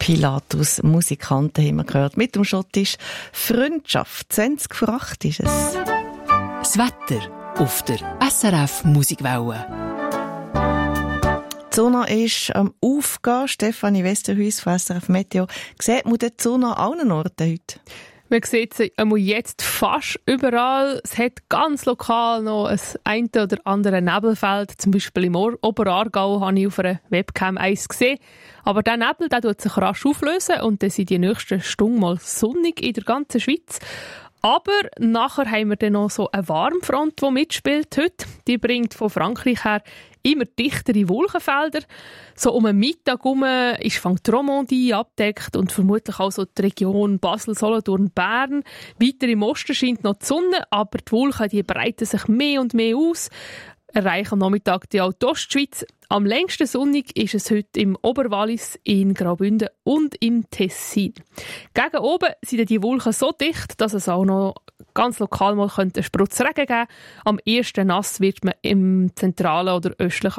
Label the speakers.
Speaker 1: Pilatus, Musikanten haben wir gehört. Mit dem Schottisch «Freundschaft». 20 vor 8 ist es.
Speaker 2: Das Wetter auf der SRF Musikwelle.
Speaker 1: Die Sonne ist am Aufgehen. Stefanie Westerhuis von SRF Meteo. Sieht man die Sonne an allen Orten heute?
Speaker 3: Man sieht sie jetzt fast überall. Es hat ganz lokal noch ein oder andere Nebelfeld. Zum Beispiel im Oberaargau habe ich auf einer Webcam eins gesehen. Aber der Nebel tut sich rasch auflösen und dann sind die nächsten Stunden mal sonnig in der ganzen Schweiz. Aber nachher haben wir dann noch so eine Warmfront, die mitspielt heute. Die bringt von Frankreich her immer dichtere Wolkenfelder. So um den Mittag herum fängt die Romandie abdeckt und vermutlich auch so die Region Basel, Solothurn, Bern. Weiter im Osten scheint noch die Sonne, aber die Wolken die breiten sich mehr und mehr aus. Erreichen am Nachmittag die auch die Ostschweiz. Am längsten sonnig ist es heute im Oberwallis, in Graubünden und im Tessin. Gegen oben sind die Wolken so dicht, dass es auch noch ganz lokal mal einen Sprutzregen geben könnte. Am ersten nass wird man im zentralen oder östlichen